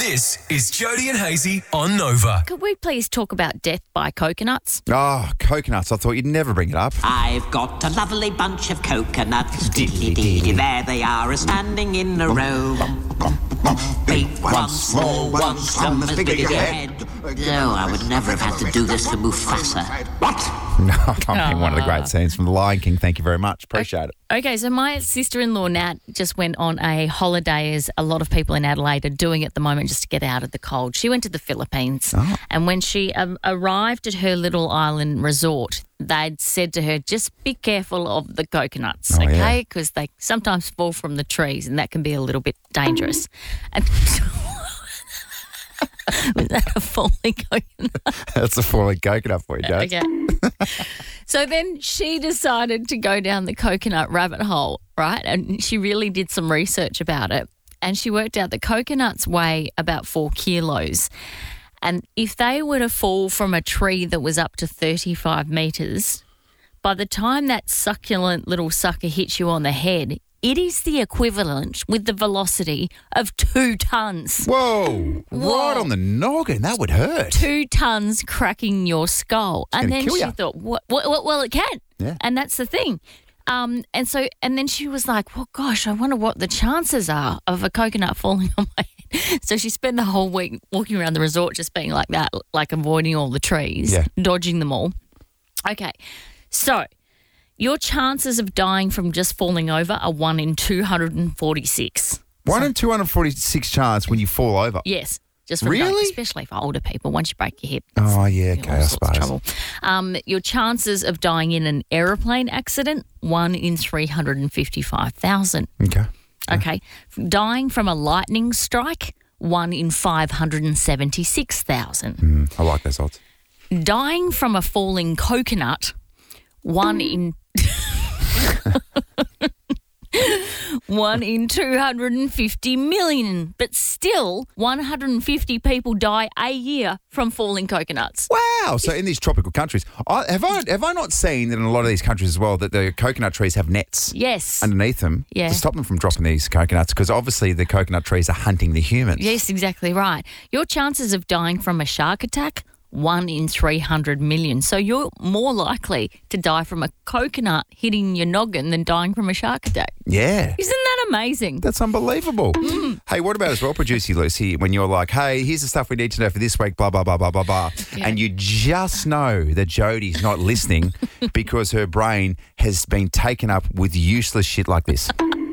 This is Jody and Hazy on Nova. Could we please talk about death by coconuts? Oh, coconuts. I thought you'd never bring it up. I've got a lovely bunch of coconuts. Diddly-dee, there they are, standing in a row. Big ones, small ones, some as big as your head. No, I would never have had to do this for Mufasa. What? No, I mean, one of the great scenes from The Lion King. Thank you very much. Appreciate it. Okay, so my sister-in-law, Nat, just went on a holiday, as a lot of people in Adelaide are doing at the moment, just to get out of the cold. She went to the Philippines, and when she arrived at her little island resort, they'd said to her, just be careful of the coconuts, okay? Because they sometimes fall from the trees, and that can be a little bit dangerous. And was that a falling coconut? That's a falling coconut for you, Dad. Okay. So then she decided to go down the coconut rabbit hole, right? And she really did some research about it. And she worked out that coconuts weigh about 4 kilos. And if they were to fall from a tree that was up to 35 metres, by the time that succulent little sucker hits you on the head, it is the equivalent with the velocity of 2 tons. Whoa. Right on the noggin. That would hurt. 2 tons cracking your skull. And then kill she ya. thought, well, it can. Yeah. And that's the thing. And then she was like, well, gosh, I wonder what the chances are of a coconut falling on my head. So she spent the whole week walking around the resort just being like that, like avoiding all the trees, dodging them all. Okay, so your chances of dying from just falling over are 1 in 246. 1 in 246 chance when you fall over. Yes. Just from Really? especially for older people, once you break your hip. Oh, yeah, all okay, I sorts of suppose. trouble. Your chances of dying in an aeroplane accident, 1 in 355,000. Okay. Okay. Dying from a lightning strike, 1 in 576,000. I like those odds. Dying from a falling coconut, 1 in 1 in 250 million. But still, 150 people die a year from falling coconuts. Wow. So in these tropical countries, have I not seen that in a lot of these countries as well that the coconut trees have nets Yes. underneath them to stop them from dropping these coconuts, because obviously the coconut trees are hunting the humans. Yes, exactly right. Your chances of dying from a shark attack, 1 in 300 million. So you're more likely to die from a coconut hitting your noggin than dying from a shark attack. Yeah. Isn't that amazing? That's unbelievable. Hey, what about as well, Producer Lucy, when you're like, hey, here's the stuff we need to know for this week, blah, blah, blah, blah, blah, blah. Yeah. And you just know that Jodie's not listening because her brain has been taken up with useless shit like this.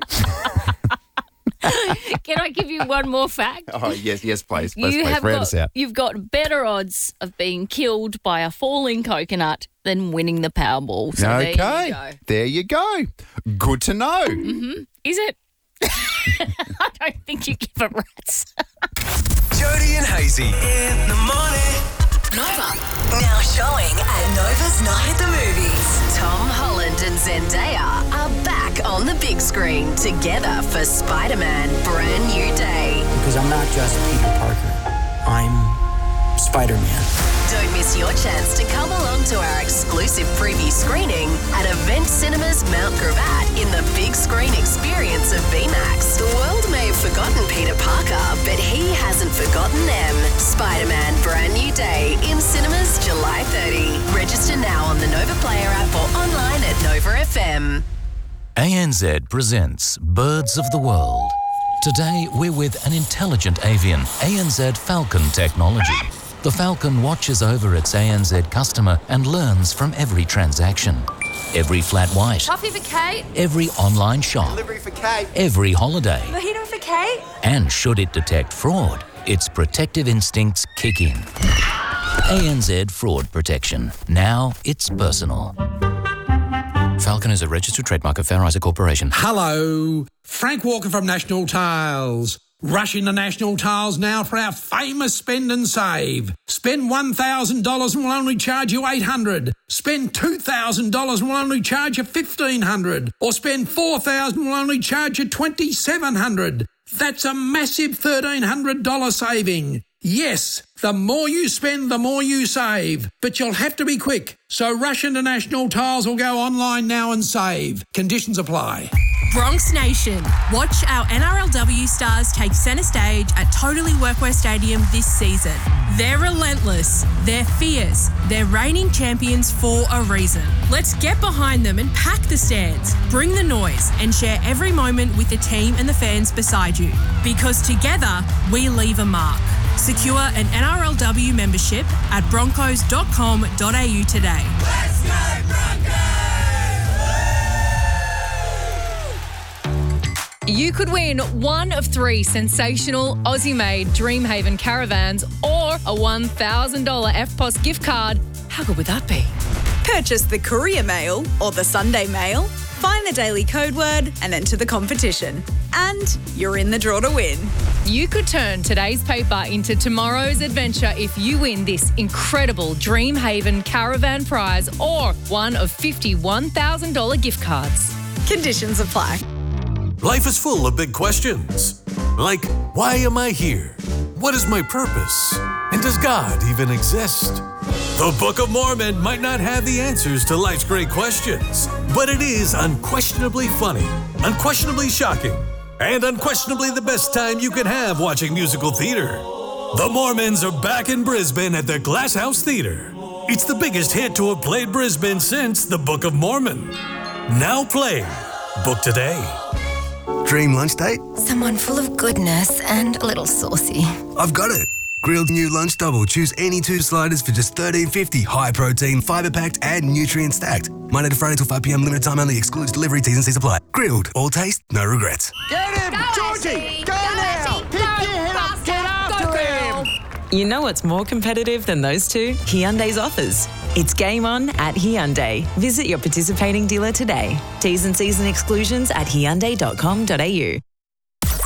Can I give you one more fact? Oh, yes, please. Please, round us out. You've got better odds of being killed by a falling coconut than winning the Powerball. So There you go. Good to know. Is it? I don't think you give a rat's. Jody and Hazy in the morning. Nova. Now showing at Nova's Night at the Movies. Tom Holland and Zendaya are back on the big screen together for Spider-Man Brand New Day. Because I'm not just Peter Parker. I'm Spider-Man. Don't miss your chance to come along to our exclusive preview screening at Event Cinemas Mount Gravatt in the big screen experience of VMAX. The world may have forgotten Peter Parker, but he hasn't forgotten them. Spider-Man Brand New Day in cinemas July 30. Register now on the Nova Player app or online at Nova FM. ANZ presents Birds of the World. Today we're with an intelligent avian, ANZ Falcon Technology. The Falcon watches over its ANZ customer and learns from every transaction. Every flat white. Coffee for Kate. Every online shop. Delivery for Kate. Every holiday. Mojito for Kate. And should it detect fraud, its protective instincts kick in. ANZ Fraud Protection. Now it's personal. Falcon is a registered trademark of Fair Isaac Corporation. Hello, Frank Walker from National Tiles. Rush into National Tiles now for our famous spend and save. Spend $1,000 and we'll only charge you $800. Spend $2,000 and we'll only charge you $1,500. Or spend $4,000 and we'll only charge you $2,700. That's a massive $1,300 saving. Yes, the more you spend, the more you save. But you'll have to be quick. So rush into National Tiles or go online now and save. Conditions apply. Bronx Nation, watch our NRLW stars take centre stage at Totally Workwear Stadium this season. They're relentless, they're fierce, they're reigning champions for a reason. Let's get behind them and pack the stands, bring the noise and share every moment with the team and the fans beside you. Because together, we leave a mark. Secure an NRLW membership at broncos.com.au today. Let's go Broncos! You could win one of 3 sensational Aussie-made Dreamhaven caravans or a $1,000 EFTPOS gift card. How good would that be? Purchase the Courier Mail or the Sunday Mail, find the daily code word and enter the competition. And you're in the draw to win. You could turn today's paper into tomorrow's adventure if you win this incredible Dreamhaven caravan prize or one of 50 $1,000 gift cards. Conditions apply. Life is full of big questions. Like, why am I here? What is my purpose? And does God even exist? The Book of Mormon might not have the answers to life's great questions, but it is unquestionably funny, unquestionably shocking, and unquestionably the best time you can have watching musical theater. The Mormons are back in Brisbane at the Glass House Theatre. It's the biggest hit to have played Brisbane since The Book of Mormon. Now playing. Book today. Dream lunch date? Someone full of goodness and a little saucy. I've got it. Grilled new lunch double. Choose any 2 sliders for just $13.50. High protein, fibre packed, and nutrient stacked. Monday to Friday till 5 p.m. Limited time only. Excludes delivery. T's and C's apply. Grilled. All taste, no regrets. Get him, Georgie! Go now! Pick your head up. Get after him! You know what's more competitive than those two? Hyundai's offers. It's game on at Hyundai. Visit your participating dealer today. T's and C's and exclusions at hyundai.com.au.